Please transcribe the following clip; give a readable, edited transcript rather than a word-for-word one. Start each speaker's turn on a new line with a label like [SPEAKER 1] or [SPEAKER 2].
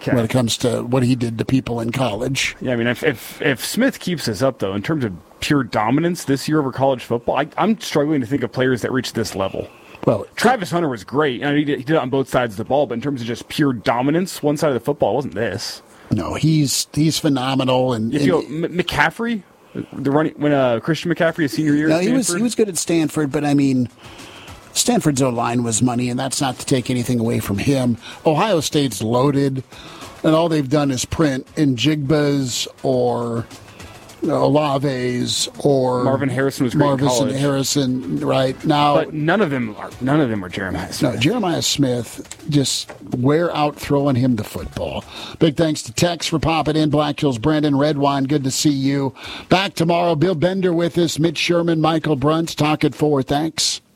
[SPEAKER 1] when it comes to what he did to people in college.
[SPEAKER 2] Yeah, I mean, if Smith keeps this up, though, in terms of pure dominance this year over college football, I'm struggling to think of players that reach this level.
[SPEAKER 1] Well,
[SPEAKER 2] Travis Hunter was great, and he did it on both sides of the ball, but in terms of just pure dominance, one side of the football wasn't this.
[SPEAKER 1] No, he's phenomenal. And
[SPEAKER 2] McCaffrey, the running when Christian McCaffrey, his senior year,
[SPEAKER 1] no, he was good at Stanford, but I mean, Stanford's O-line was money, and that's not to take anything away from him. Ohio State's loaded, and all they've done is print in Jigbas or Olave's or
[SPEAKER 2] Marvin Harrison was great in college.
[SPEAKER 1] Marvin Harrison, right now,
[SPEAKER 2] but none of them are Jeremiah Smith.
[SPEAKER 1] No, Jeremiah Smith just wear out throwing him the football. Big thanks to Tex for popping in. Black Hills, Brendan Redwine, good to see you. Back tomorrow. Bill Bender with us. Mitch Sherman, Michael Brunt, Talk at 4. Thanks.